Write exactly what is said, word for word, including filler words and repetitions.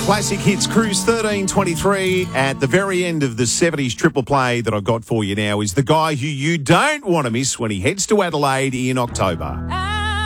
Classic Hits Cruise thirteen twenty-three. At the very end of the seventies triple play that I've got for you now is the guy who you don't want to miss when he heads to Adelaide in October.